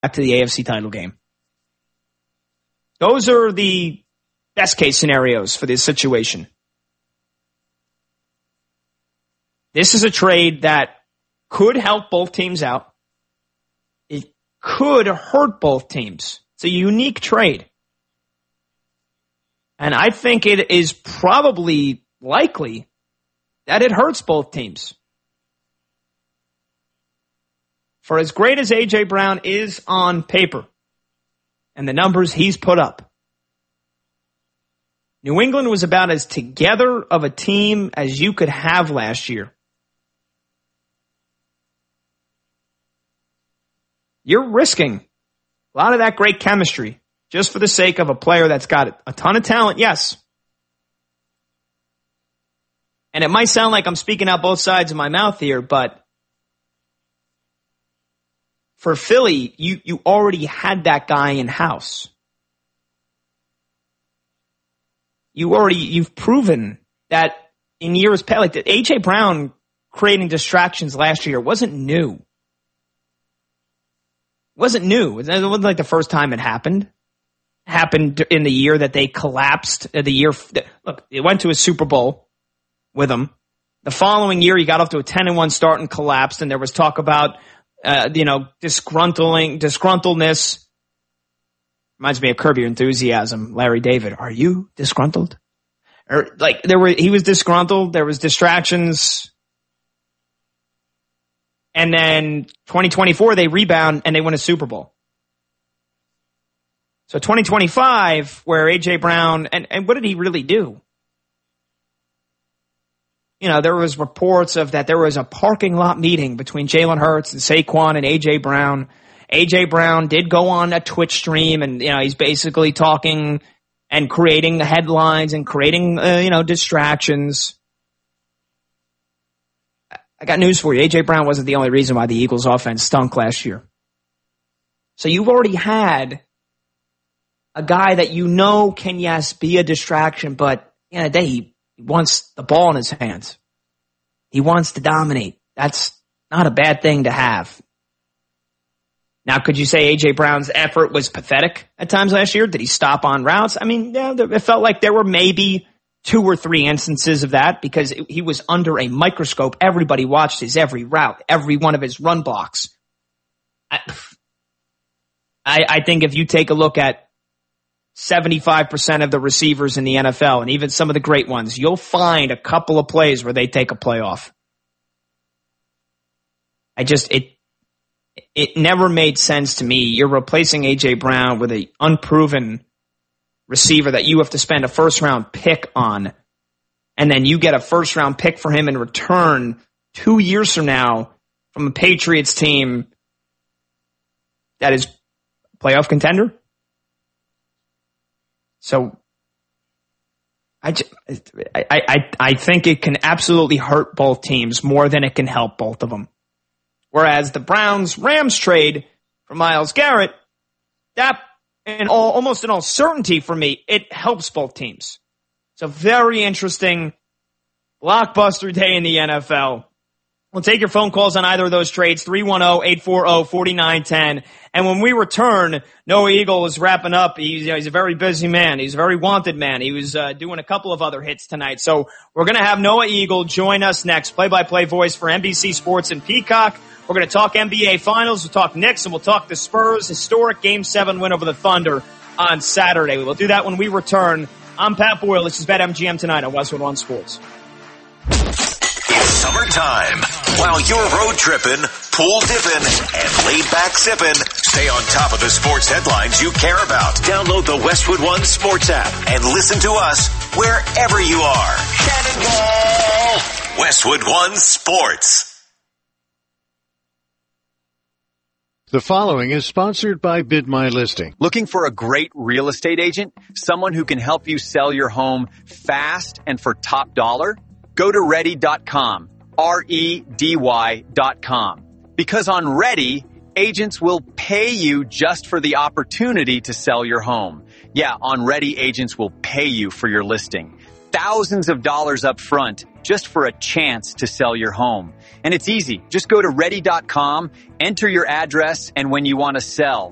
to the AFC title game. Those are the best case scenarios for this situation. This is a trade that could help both teams out. It could hurt both teams. It's a unique trade. And I think it is probably likely that it hurts both teams. For as great as A.J. Brown is on paper and the numbers he's put up, New England was about as together of a team as you could have last year. You're risking a lot of that great chemistry just for the sake of a player that's got a ton of talent, yes. And it might sound like I'm speaking out both sides of my mouth here, but for Philly, you already had that guy in-house. You've proven that in years past, like A.J. Brown creating distractions last year wasn't new. It wasn't like the first time it happened. It happened in the year that they collapsed. Look, it went to a Super Bowl with him. The following year, he got off to a 10-1 start and collapsed, and there was talk about, disgruntledness. Reminds me of Curb Your Enthusiasm, Larry David. Are you disgruntled? He was disgruntled. There was distractions. And then 2024, they rebound and they win a Super Bowl. So 2025, where A.J. Brown, and what did he really do? There was reports of that there was a parking lot meeting between Jalen Hurts and Saquon and A.J. Brown. A.J. Brown did go on a Twitch stream and, he's basically talking and creating the headlines and creating, distractions. I got news for you. A.J. Brown wasn't the only reason why the Eagles offense stunk last year. So you've already had a guy that can, yes, be a distraction, but at the end of the day, he wants the ball in his hands. He wants to dominate. That's not a bad thing to have. Now, could you say A.J. Brown's effort was pathetic at times last year? Did he stop on routes? I mean, yeah, it felt like there were maybe 2 or 3 instances of that because he was under a microscope. Everybody watched his every route, every one of his run blocks. I think if you take a look at 75% of the receivers in the NFL and even some of the great ones, you'll find a couple of plays where they take a play off. It never made sense to me. You're replacing A.J. Brown with an unproven receiver that you have to spend a first-round pick on, and then you get a first-round pick for him in return 2 years from now from a Patriots team that is a playoff contender. So I think it can absolutely hurt both teams more than it can help both of them. Whereas the Browns-Rams trade for Myles Garrett, that almost in all certainty for me, it helps both teams. It's a very interesting blockbuster day in the NFL. We'll take your phone calls on either of those trades, 310-840-4910. And when we return, Noah Eagle is wrapping up. He's a very busy man. He's a very wanted man. He was doing a couple of other hits tonight. So we're going to have Noah Eagle join us next, play-by-play voice for NBC Sports and Peacock. We're going to talk NBA Finals. We'll talk Knicks, and we'll talk the Spurs' historic Game 7 win over the Thunder on Saturday. We will do that when we return. I'm Pat Boyle. This is BetMGM tonight on Westwood One Sports. It's summertime. While you're road tripping, pool dipping, and laid back sipping, stay on top of the sports headlines you care about. Download the Westwood One Sports app and listen to us wherever you are. Cannonball! Westwood One Sports. The following is sponsored by Bid My Listing. Looking for a great real estate agent? Someone who can help you sell your home fast and for top dollar? Go to Ready.com, REDY.com. Because on Ready, agents will pay you just for the opportunity to sell your home. Yeah, on Ready, agents will pay you for your listing. Thousands of dollars up front just for a chance to sell your home. And it's easy. Just go to Ready.com, enter your address, and when you want to sell,